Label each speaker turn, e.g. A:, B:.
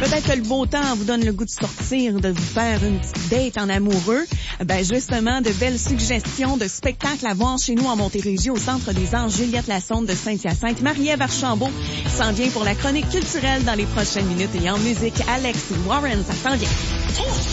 A: peut-être que le beau temps vous donne le goût de sortir, de vous faire une petite date en amoureux. Ben justement, de belles suggestions de spectacles à voir chez nous en Montérégie, au Centre des Arts Juliette Lassonde de Saint-Hyacinthe. Marie-Ève Archambault s'en vient pour la chronique culturelle dans les prochaines minutes. Et en musique, Alex Warren, ça s'en vient.